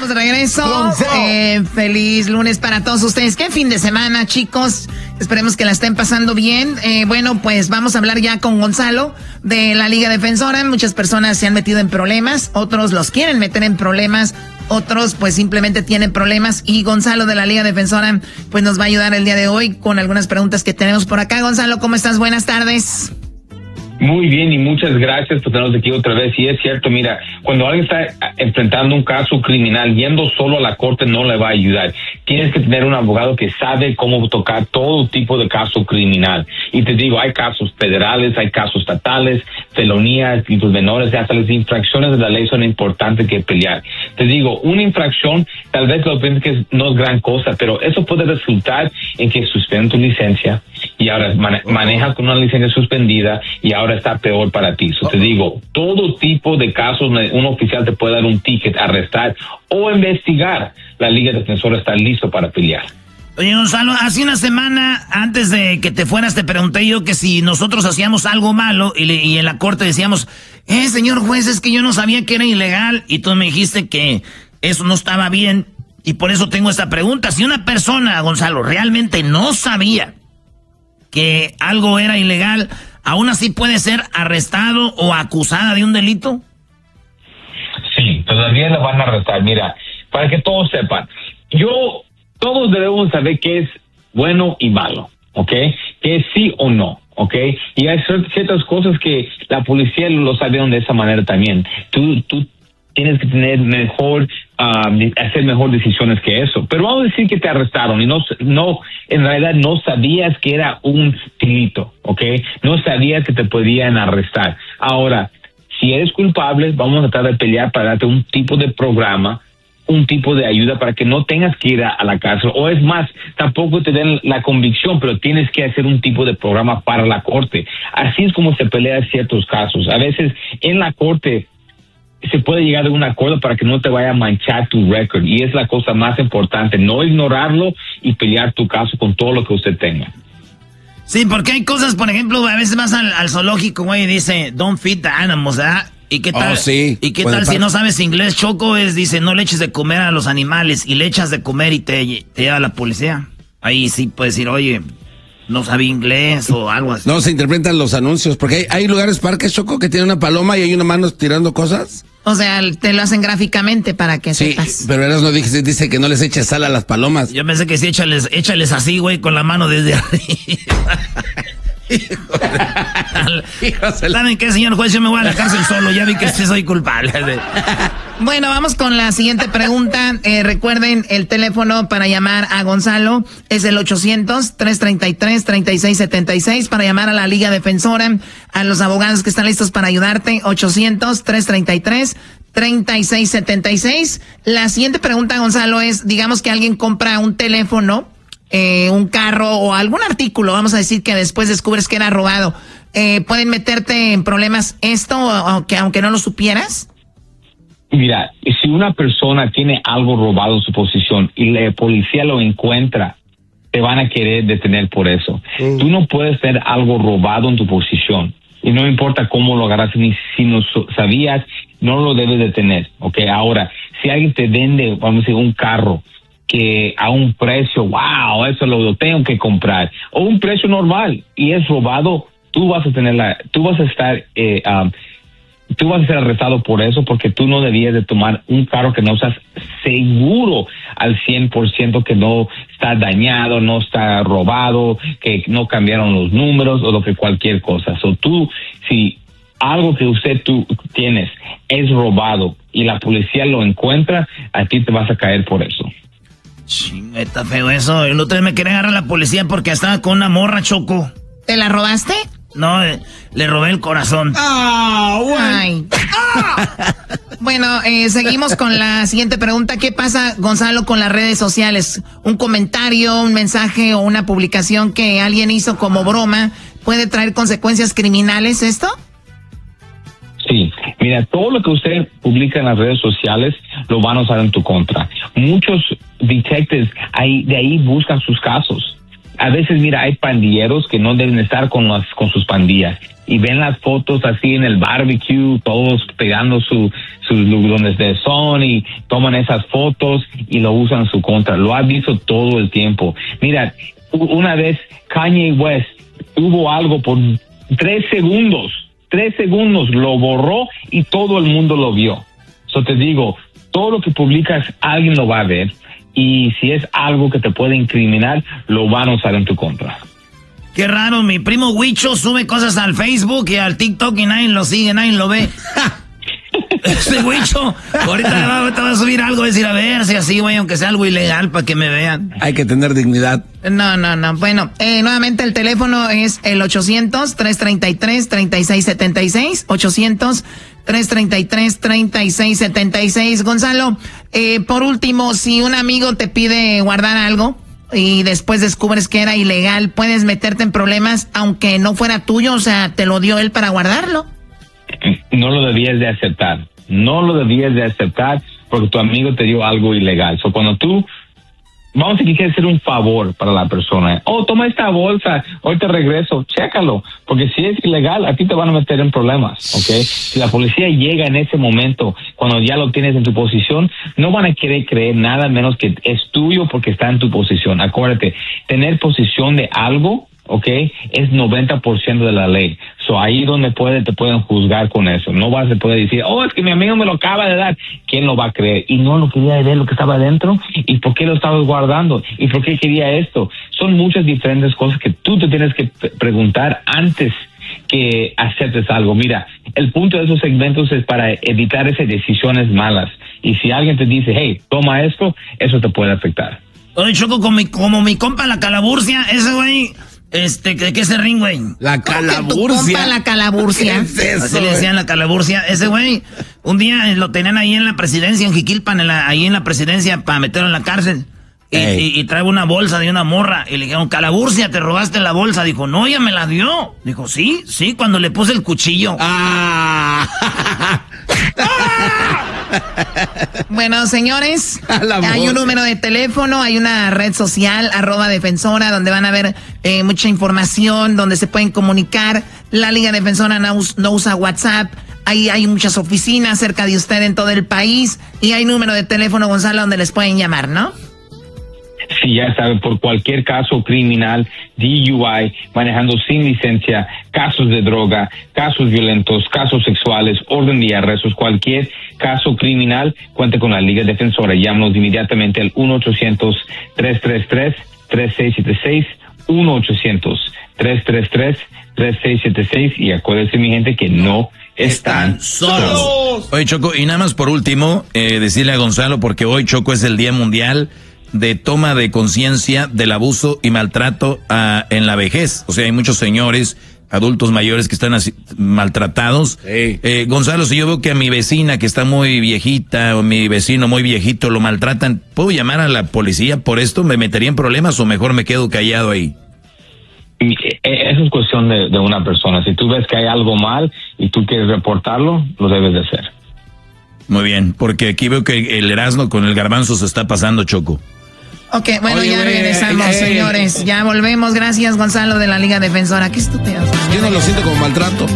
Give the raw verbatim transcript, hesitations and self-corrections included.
estamos de regreso. Eh, feliz lunes para todos ustedes. ¿Qué fin de semana, chicos? Esperemos que la estén pasando bien. Eh, bueno, pues vamos a hablar ya con Gonzalo de la Liga Defensora. Muchas personas se han metido en problemas, otros los quieren meter en problemas, otros pues simplemente tienen problemas. Y Gonzalo de la Liga Defensora pues nos va a ayudar el día de hoy con algunas preguntas que tenemos por acá. Gonzalo, ¿cómo estás? Buenas tardes. Muy bien y muchas gracias por tenernos aquí otra vez. Y es cierto, mira, cuando alguien está enfrentando un caso criminal, yendo solo a la corte no le va a ayudar. Tienes que tener un abogado que sabe cómo tocar todo tipo de caso criminal. Y te digo, hay casos federales, hay casos estatales, felonías, delitos menores, hasta las infracciones de la ley son importantes que pelear. Te digo, una infracción, tal vez lo pienses que no es gran cosa, pero eso puede resultar en que suspenden tu licencia y ahora mane- manejas con una licencia suspendida y ahora está peor para ti. So, te digo, todo tipo de casos, un oficial te puede dar un ticket, arrestar o investigar. La Liga Defensora está listo para pelear. Oye, Gonzalo, hace una semana antes de que te fueras te pregunté yo que si nosotros hacíamos algo malo y, le, y en la corte decíamos, eh, señor juez, es que yo no sabía que era ilegal, y tú me dijiste que eso no estaba bien, y por eso tengo esta pregunta. Si una persona, Gonzalo, realmente no sabía que algo era ilegal, ¿aún así puede ser arrestado o acusada de un delito? Sí, todavía la van a arrestar. Mira, para que todos sepan, yo, todos debemos saber qué es bueno y malo, ¿ok? Que es sí o no, ¿ok? Y hay ciertas cosas que la policía lo sabieron de esa manera también. Tú, tú tienes que tener mejor, um, hacer mejor decisiones que eso. Pero vamos a decir que te arrestaron y no, no, en realidad no sabías que era un delito, ¿ok? No sabías que te podían arrestar. Ahora, si eres culpable, vamos a tratar de pelear para darte un tipo de programa, un tipo de ayuda para que no tengas que ir a, a la cárcel. O es más, tampoco te den la convicción, pero tienes que hacer un tipo de programa para la corte. Así es como se pelea ciertos casos. A veces en la corte se puede llegar a un acuerdo para que no te vaya a manchar tu récord. Y es la cosa más importante, no ignorarlo y pelear tu caso con todo lo que usted tenga. Sí, porque hay cosas, por ejemplo, a veces vas al, al zoológico, güey, y dice, don't feed the animals, ¿verdad? ¿Y qué tal, oh, sí. ¿y qué Puede tal par- si no sabes inglés, Choco? Es, dice, no le eches de comer a los animales, y le echas de comer y te, te lleva la policía. Ahí sí puedes decir, oye, no sabía inglés o algo así. No, se interpretan los anuncios, porque hay, hay lugares, parques, Choco, que tienen una paloma y hay una mano tirando cosas. O sea, te lo hacen gráficamente para que Sí, sepas. pero eras no dice, dice que no les eches sal a las palomas. Yo pensé que sí, échales, échales así, güey, con la mano desde arriba. ¿Saben qué, señor juez? Yo me voy a la cárcel solo, ya vi que sí soy culpable. Bueno, vamos con la siguiente pregunta. Eh, recuerden, el teléfono para llamar a Gonzalo es el ochocientos, trescientos treinta y tres, treinta y seis setenta y seis para llamar a la Liga Defensora, a los abogados que están listos para ayudarte, ochocientos, trescientos treinta y tres, treinta y seis setenta y seis. La siguiente pregunta, Gonzalo, es, digamos que alguien compra un teléfono, eh, un carro o algún artículo, vamos a decir que después descubres que era robado. Eh, ¿Pueden meterte en problemas esto, aunque, aunque no lo supieras? Mira, si una persona tiene algo robado en su posición y la policía lo encuentra, te van a querer detener por eso. Mm. Tú no puedes tener algo robado en tu posición. Y no importa cómo lo agarras, ni si no sabías, no lo debes de tener. ¿Ok? Ahora, si alguien te vende, vamos a decir, un carro que a un precio, wow, eso lo tengo que comprar, o un precio normal y es robado, tú vas a tener la, tú vas a estar, eh, um, tú vas a ser arrestado por eso, porque tú no debías de tomar un carro que no estás seguro al cien por ciento que no está dañado, no está robado, que no cambiaron los números o lo que cualquier cosa. So, tú, si algo que usted tú tienes es robado y la policía lo encuentra, a ti te vas a caer por eso. Chinga, está feo eso. El otro día me quería agarrar a la policía porque estaba con una morra, Choco. ¿Te la robaste? No, eh, le robé el corazón. Ah, oh, bueno. Ay. Ah. Bueno, eh, seguimos con la siguiente pregunta. ¿Qué pasa, Gonzalo, con las redes sociales? Un comentario, un mensaje o una publicación que alguien hizo como broma, ¿puede traer consecuencias criminales esto? Sí, mira, todo lo que usted publica en las redes sociales lo van a usar en tu contra. Muchos detectives ahí, de ahí buscan sus casos. A veces, mira, hay pandilleros que no deben estar con las, con sus pandillas y ven las fotos así en el barbecue, todos pegando su, sus lugares de son y toman esas fotos y lo usan en su contra. Lo has visto todo el tiempo. Mira, una vez Kanye West tuvo algo por tres segundos, tres segundos, lo borró y todo el mundo lo vio. So te digo, todo lo que publicas, alguien lo va a ver. Y si es algo que te puede incriminar, lo van a usar en tu contra. Qué raro, mi primo Huicho sube cosas al Facebook y al TikTok y nadie lo sigue, nadie lo ve. Este Huicho, ahorita va, ahorita va a subir algo, va a decir, a ver si así, güey, aunque sea algo ilegal para que me vean. Hay que tener dignidad. No, no, no. Bueno, eh, nuevamente el teléfono es el ochocientos, tres treinta y tres, treinta y seis setenta y seis. ochocientos, tres treinta y tres, treinta y seis setenta y seis. Gonzalo, eh, por último, si un amigo te pide guardar algo y después descubres que era ilegal, ¿puedes meterte en problemas aunque no fuera tuyo? O sea, ¿te lo dio él para guardarlo? No lo debías de aceptar. No lo debías de aceptar porque tu amigo te dio algo ilegal. So, cuando tú, vamos a decir que quieres hacer un favor para la persona. Oh, toma esta bolsa, hoy te regreso, chécalo. Porque si es ilegal, a ti te van a meter en problemas, ¿ok? Si la policía llega en ese momento, cuando ya lo tienes en tu posición, no van a querer creer nada menos que es tuyo porque está en tu posición. Acuérdate, tener posición de algo, ¿ok? Es noventa por ciento de la ley. So, ahí donde puede, te pueden juzgar con eso. No vas a poder decir, oh, es que mi amigo me lo acaba de dar. ¿Quién lo va a creer? Y no lo quería ver lo que estaba adentro. ¿Y por qué lo estabas guardando? ¿Y por qué quería esto? Son muchas diferentes cosas que tú te tienes que preguntar antes que aceptes algo. Mira, el punto de esos segmentos es para evitar esas decisiones malas. Y si alguien te dice, hey, toma esto, eso te puede afectar. Oye, Choco, como mi, como mi compa la Calaburcia, ese güey... Este, ¿qué, qué es el ring, güey? La Calaburcia. La Calaburcia. ¿Qué es eso, así le decían la Calaburcia. Ese güey, un día lo tenían ahí en la presidencia, en Jiquilpan, en la, ahí en la presidencia, para meterlo en la cárcel. Y, y, y trae una bolsa de una morra. Y le dijeron, Calaburcia, te robaste la bolsa. Dijo, no, ella me la dio. Dijo, sí, sí, cuando le puse el cuchillo. Ah. Bueno, señores, hay un número de teléfono, hay una red social, arroba defensora, donde van a ver eh, mucha información, donde se pueden comunicar. La Liga Defensora no, no usa WhatsApp. Ahí hay muchas oficinas cerca de usted en todo el país. Y hay número de teléfono, Gonzalo, donde les pueden llamar, ¿no? Sí, ya saben, por cualquier caso criminal, D U I, manejando sin licencia, casos de droga, casos violentos, casos sexuales, orden de arrestos, cualquier caso criminal, cuente con la Liga Defensora. Llámanos inmediatamente al uno ochocientos, tres tres tres, tres seis siete seis, uno ochocientos, tres tres tres, tres seis siete seis, y acuérdense, mi gente, que no están solos. Oye, Choco, y nada más por último, eh, decirle a Gonzalo, porque hoy, Choco, es el Día Mundial de toma de conciencia del abuso y maltrato a, en la vejez. O sea, hay muchos señores, adultos mayores que están así, maltratados. Sí. Eh, Gonzalo, si yo veo que a mi vecina que está muy viejita o mi vecino muy viejito lo maltratan, ¿puedo llamar a la policía por esto? ¿Me metería en problemas o mejor me quedo callado ahí? Eso es cuestión de, de una persona. Si tú ves que hay algo mal y tú quieres reportarlo, lo debes de hacer. Muy bien, porque aquí veo que el Erasmo con el Garbanzo se está pasando, Choco. Ok, bueno, Oye, ya regresamos, hey, señores. Ya volvemos. Gracias, Gonzalo, de la Liga Defensora. ¿Qué estúpido? Yo no lo siento como maltrato.